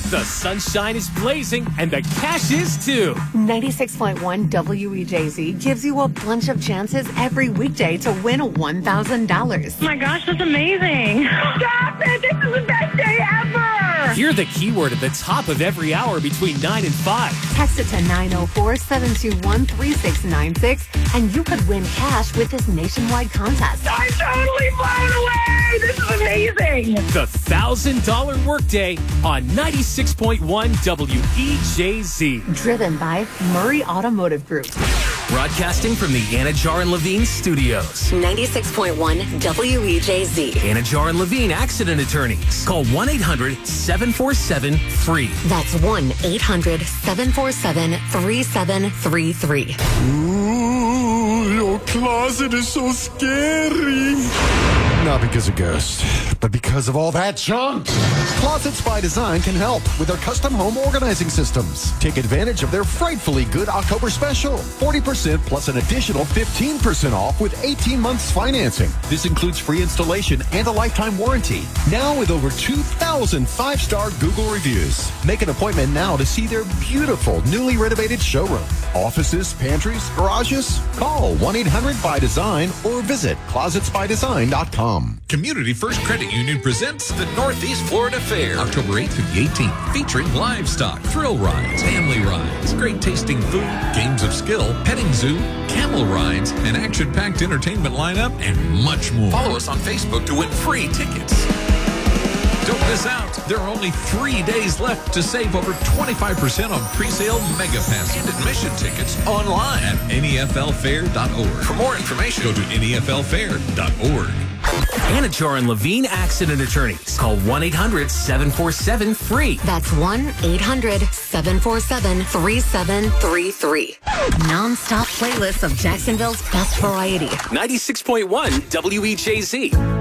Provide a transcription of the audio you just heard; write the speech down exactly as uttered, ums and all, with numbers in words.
The sunshine is blazing and the cash is too. ninety-six point one W E J Z gives you a bunch of chances every weekday to win one thousand dollars. Oh my gosh, that's amazing. Stop it. This is the best day ever. Hear the keyword at the top of every hour between nine and five. Text it to nine oh four, seven two one, three six nine six and you could win cash with this nationwide contest. I'm totally blown away. This is amazing. The one thousand dollars Workday on ninety-six point one W E J Z. Driven by Murray Automotive Group. Broadcasting from the Anajar and Levine studios. ninety-six point one W E J Z. Anajar and Levine Accident Attorneys. Call one eight hundred, seven four seven, free. That's one eight hundred, seven four seven, three seven three three. Ooh, your closet is so scary. Not because of ghosts, but because of all that junk. Closets by Design can help with their custom home organizing systems. Take advantage of their frightfully good October special. forty percent plus an additional fifteen percent off with eighteen months financing. This includes free installation and a lifetime warranty. Now with over two thousand five-star Google reviews. Make an appointment now to see their beautiful, newly renovated showroom. Offices, pantries, garages? Call one eight hundred by design or visit closets by design dot com. Community First Credit Union presents the Northeast Florida Fair, October eighth through the eighteenth, featuring livestock, thrill rides, family rides, great tasting food, games of skill, petting zoo, camel rides, an action-packed entertainment lineup, and much more. Follow us on Facebook to win free tickets. Don't miss out. There are only three days left to save over twenty-five percent on pre-sale Mega Pass and admission tickets online at N E F L fair dot org. For more information, go to N E F L fair dot org. Anajar and Levine Accident Attorneys. Call one eight hundred, seven four seven, free. That's one eight hundred, seven four seven, three seven three three. Non-stop playlists of Jacksonville's best variety. ninety-six point one W E J Z.